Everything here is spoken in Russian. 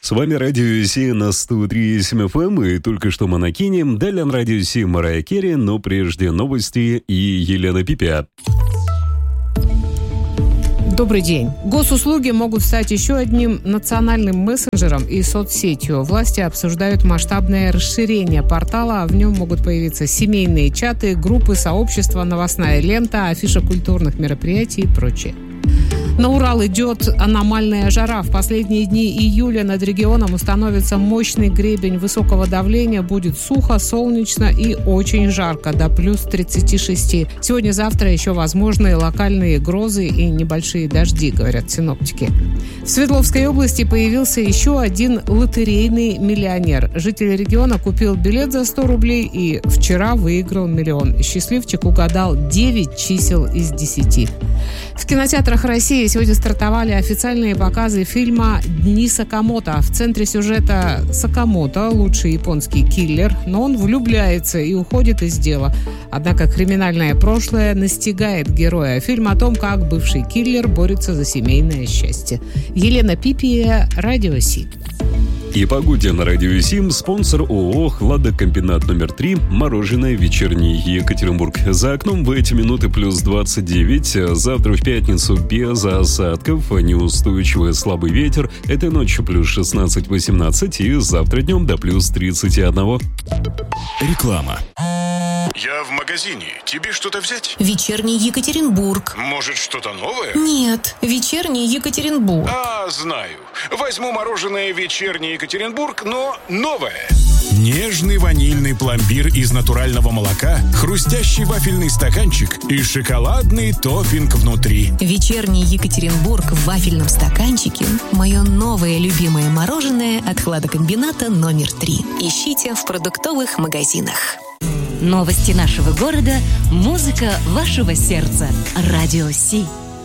С вами Радио Си на 103.7 FM, и только что Монакини, далее на Радио Си Марайя Керри, но прежде новости и Елена Пипя. Добрый день. Госуслуги могут стать еще одним национальным мессенджером и соцсетью. Власти обсуждают масштабное расширение портала. В нем могут появиться семейные чаты, группы, сообщества, новостная лента, афиша культурных мероприятий и прочее. На Урал идет аномальная жара. В последние дни июля над регионом установится мощный гребень высокого давления. Будет сухо, солнечно и очень жарко, до плюс 36. Сегодня-завтра еще возможны локальные грозы и небольшие дожди, говорят синоптики. В Свердловской области появился еще один лотерейный миллионер. Житель региона купил билет за 100 рублей и вчера выиграл миллион. Счастливчик угадал 9 чисел из 10. В кинотеатрах России сегодня стартовали официальные показы фильма «Дни Сакамото». В центре сюжета Сакамото – лучший японский киллер, но он влюбляется и уходит из дела. Однако криминальное прошлое настигает героя. Фильм о том, как бывший киллер борется за семейное счастье. Елена Пипия, Радио Си. И погоде на Радио Сим. Спонсор ООО «Хладокомбинат номер 3». Мороженое «Вечерний Екатеринбург». За окном в эти минуты плюс 29. Завтра в пятницу без осадков. Неустойчивый слабый ветер. Этой ночью плюс 16-18. И завтра днем до плюс 31. Реклама. Я в магазине. Тебе что-то взять? Вечерний Екатеринбург. Может, что-то новое? Нет, вечерний Екатеринбург. Знаю. Возьму мороженое «Вечерний Екатеринбург», но новое. Нежный ванильный пломбир из натурального молока, хрустящий вафельный стаканчик и шоколадный топпинг внутри. Вечерний Екатеринбург в вафельном стаканчике – мое новое любимое мороженое от хладокомбината номер 3. Ищите в продуктовых магазинах. Новости нашего города, музыка вашего сердца. Радио Си.